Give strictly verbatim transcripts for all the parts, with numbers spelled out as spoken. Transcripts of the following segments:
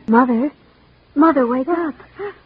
Mother? Mother, wake up.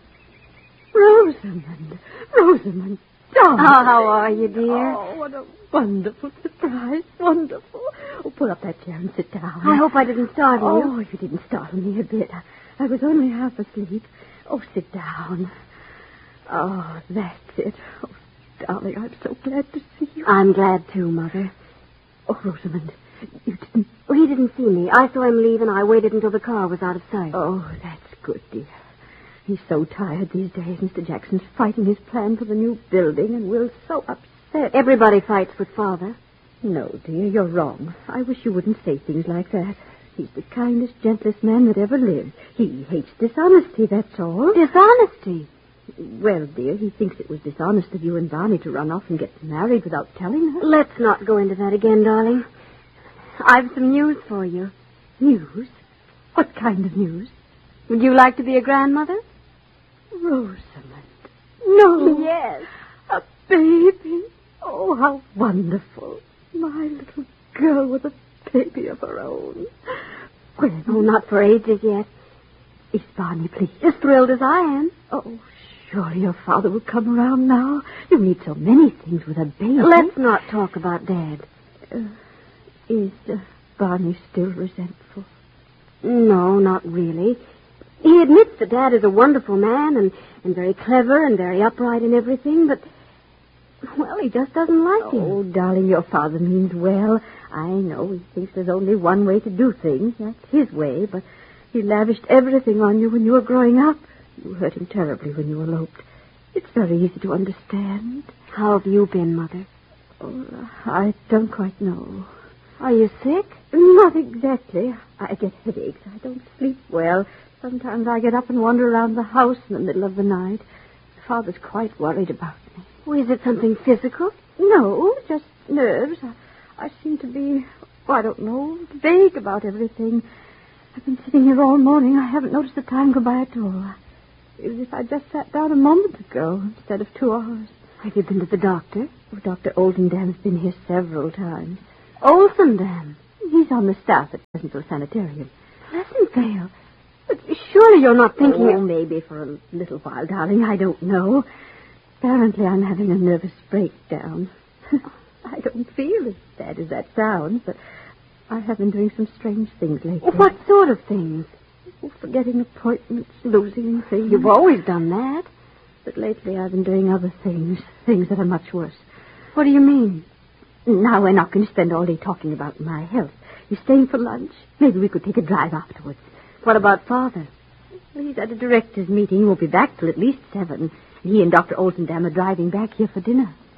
Rosamond. Rosamond, darling. Oh, how are you, dear? Oh, what a wonderful surprise. Wonderful. Oh, pull up that chair and sit down. I hope I didn't startle you. Oh, you didn't startle me a bit. I, I was only half asleep. Oh, sit down. Oh, that's it. Oh, darling, I'm so glad to see you. I'm glad, too, Mother. Oh, Rosamond, you didn't... Well, he didn't see me. I saw him leave, and I waited until the car was out of sight. Oh, that's good, dear. He's so tired these days. Mister Jackson's fighting his plan for the new building, and Will's so upset. Everybody fights with Father. No, dear, you're wrong. I wish you wouldn't say things like that. He's the kindest, gentlest man that ever lived. He hates dishonesty, that's all. Dishonesty? Well, dear, he thinks it was dishonest of you and Barney to run off and get married without telling her. Let's not go into that again, darling. I've some news for you. News? What kind of news? Would you like to be a grandmother? Rosamond. No. Yes. A baby. Oh, how wonderful. My little girl with a baby of her own. When? Oh, not for ages yet. Is Barney pleased? As thrilled as I am. Oh, surely your father will come around now. You need so many things with a baby. Let's not talk about Dad. Uh, is uh, Barney still resentful? No, not really. He admits that Dad is a wonderful man and, and very clever and very upright in everything, but, well, he just doesn't like him. Oh, darling, your father means well. I know he thinks there's only one way to do things. That's his way, but he lavished everything on you when you were growing up. You hurt him terribly when you eloped. It's very easy to understand. How have you been, Mother? Oh, I don't quite know. Are you sick? Not exactly. I get headaches. I don't sleep well. Sometimes I get up and wander around the house in the middle of the night. Father's quite worried about me. Oh, is it something physical? No, just nerves. I, I seem to be, oh, I don't know, vague about everything. I've been sitting here all morning. I haven't noticed the time go by at all. It was as if I just sat down a moment ago instead of two hours. Have you been to the doctor? Oh, Doctor Oldendam's been here several times. Oldendam? He's on the staff at Pleasantville Sanitarium. Pleasantville? But surely you're not thinking... Oh, maybe for a little while, darling. I don't know. Apparently I'm having a nervous breakdown. I don't feel as bad as that sounds, but I have been doing some strange things lately. What sort of things? Oh, forgetting appointments, losing things. You've always done that. But lately I've been doing other things, things that are much worse. What do you mean? Now we're not going to spend all day talking about my health. You staying for lunch? Maybe we could take a drive afterwards. What about Father? Well, he's at a director's meeting. He won't be back till at least seven. He and Doctor Oldendam are driving back here for dinner.